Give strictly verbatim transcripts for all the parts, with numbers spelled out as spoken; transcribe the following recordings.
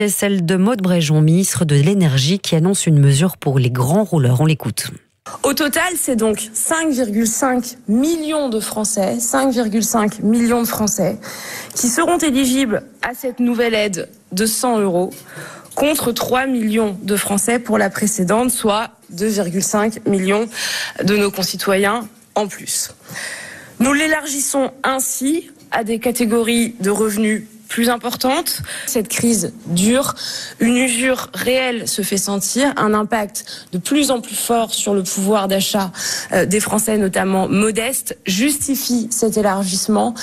C'est celle de Maud Bréjon, ministre de l'Énergie, qui annonce une mesure pour les grands rouleurs. On l'écoute. Au total, c'est donc cinq virgule cinq millions de Français, cinq virgule cinq millions de Français qui seront éligibles à cette nouvelle aide de cent euros contre trois millions de Français pour la précédente, soit deux virgule cinq millions de nos concitoyens en plus. Nous l'élargissons ainsi à des catégories de revenus plus importante. Cette crise dure, une usure réelle se fait sentir, un impact de plus en plus fort sur le pouvoir d'achat des Français, notamment modestes, justifie cet élargissement.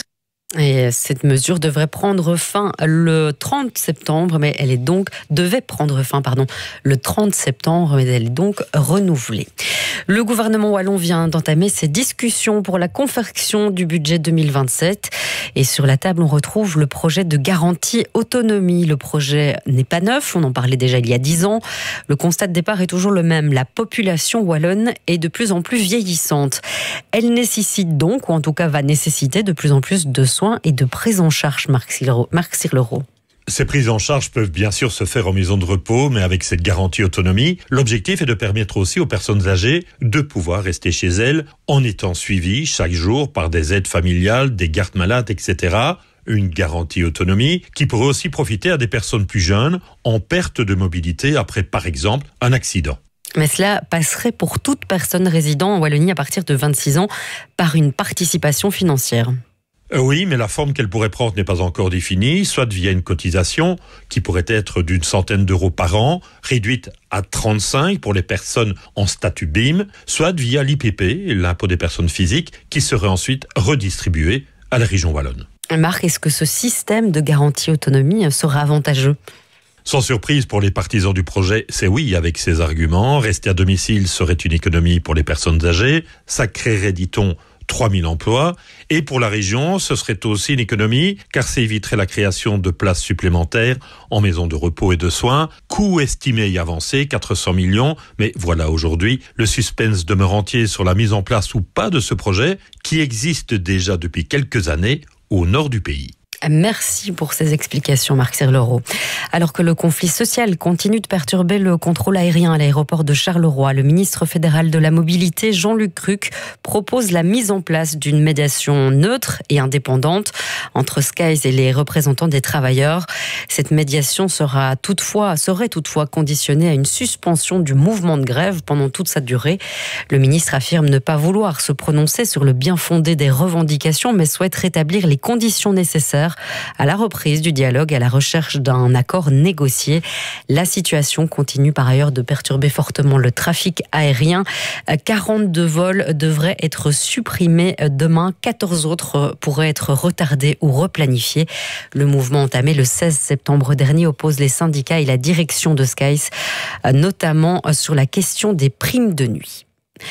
Et cette mesure devrait prendre fin le trente septembre, mais elle est donc devait prendre fin, pardon, le trente septembre, mais elle est donc renouvelée. Le gouvernement wallon vient d'entamer ses discussions pour la confection du budget deux mille vingt-sept. Et sur la table, on retrouve le projet de garantie autonomie. Le projet n'est pas neuf, on en parlait déjà il y a dix ans. Le constat de départ est toujours le même. La population wallonne est de plus en plus vieillissante. Elle nécessite donc, ou en tout cas va nécessiter de plus en plus de soins et de prise en charge, Marc Sirleroux. Ces prises en charge peuvent bien sûr se faire en maison de repos, mais avec cette garantie autonomie, l'objectif est de permettre aussi aux personnes âgées de pouvoir rester chez elles en étant suivies chaque jour par des aides familiales, des gardes malades, et cetera. Une garantie autonomie qui pourrait aussi profiter à des personnes plus jeunes en perte de mobilité après, par exemple, un accident. Mais cela passerait pour toute personne résidant en Wallonie à partir de vingt-six ans par une participation financière. Oui, mais la forme qu'elle pourrait prendre n'est pas encore définie, soit via une cotisation qui pourrait être d'une centaine d'euros par an, réduite à trente-cinq pour les personnes en statut B I M, soit via l'I P P, l'impôt des personnes physiques, qui serait ensuite redistribué à la région wallonne. Marc, est-ce que ce système de garantie autonomie sera avantageux ? Sans surprise pour les partisans du projet, c'est oui avec ces arguments. Rester à domicile serait une économie pour les personnes âgées. Ça créerait, dit-on, trois mille emplois. Et pour la région, ce serait aussi une économie, car ça éviterait la création de places supplémentaires en maisons de repos et de soins. Coût estimé et avancé, quatre cents millions. Mais voilà, aujourd'hui, le suspense demeure entier sur la mise en place ou pas de ce projet, qui existe déjà depuis quelques années au nord du pays. Merci pour ces explications, Marc Sirleroux. Alors que le conflit social continue de perturber le contrôle aérien à l'aéroport de Charleroi, le ministre fédéral de la Mobilité, Jean-Luc Cruc, propose la mise en place d'une médiation neutre et indépendante entre Skies et les représentants des travailleurs. Cette médiation sera toutefois, serait toutefois conditionnée à une suspension du mouvement de grève pendant toute sa durée. Le ministre affirme ne pas vouloir se prononcer sur le bien fondé des revendications, mais souhaite rétablir les conditions nécessaires à la reprise du dialogue et à la recherche d'un accord négocié. La situation continue par ailleurs de perturber fortement le trafic aérien. quarante-deux vols devraient être supprimés demain. quatorze autres pourraient être retardés ou replanifiés. Le mouvement entamé le seize septembre dernier oppose les syndicats et la direction de Skies, notamment sur la question des primes de nuit.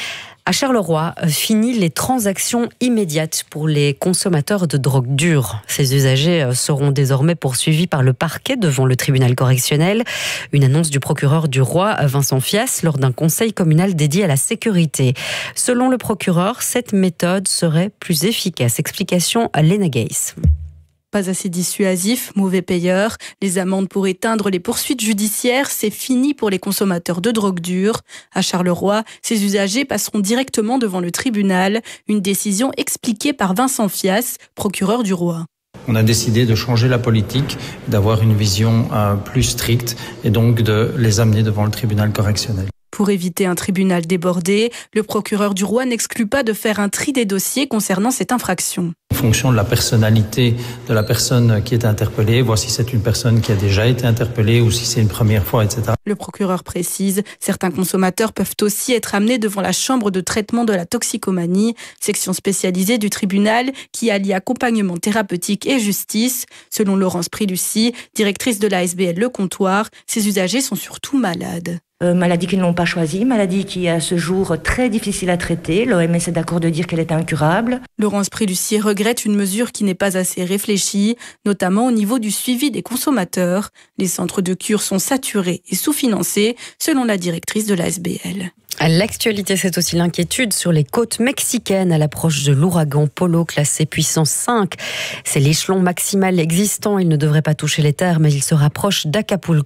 À Charleroi, fini les transactions immédiates pour les consommateurs de drogue dure. Ces usagers seront désormais poursuivis par le parquet devant le tribunal correctionnel. Une annonce du procureur du Roi, Vincent Fias, lors d'un conseil communal dédié à la sécurité. Selon le procureur, cette méthode serait plus efficace. Explication à Léna Geiss. Pas assez dissuasif, mauvais payeur, les amendes pour éteindre les poursuites judiciaires, c'est fini pour les consommateurs de drogue dure. À Charleroi, ces usagers passeront directement devant le tribunal, une décision expliquée par Vincent Fias, procureur du Roi. On a décidé de changer la politique, d'avoir une vision euh, plus stricte et donc de les amener devant le tribunal correctionnel. Pour éviter un tribunal débordé, le procureur du Roi n'exclut pas de faire un tri des dossiers concernant cette infraction. En fonction de la personnalité de la personne qui est interpellée, voir si c'est une personne qui a déjà été interpellée ou si c'est une première fois, et cetera. Le procureur précise, certains consommateurs peuvent aussi être amenés devant la chambre de traitement de la toxicomanie, section spécialisée du tribunal qui allie accompagnement thérapeutique et justice. Selon Laurence Prilucy, directrice de l'A S B L Le Comptoir, ces usagers sont surtout malades. Euh, maladie qu'ils n'ont pas choisie, maladie qui est à ce jour très difficile à traiter. L'O M S est d'accord de dire qu'elle est incurable. Laurence Prilucy regrette une mesure qui n'est pas assez réfléchie, notamment au niveau du suivi des consommateurs. Les centres de cure sont saturés et sous-financés, selon la directrice de l'A S B L. L'actualité, c'est aussi l'inquiétude sur les côtes mexicaines à l'approche de l'ouragan Polo classé puissance cinq. C'est l'échelon maximal existant. Il ne devrait pas toucher les terres, mais il se rapproche d'Acapulco.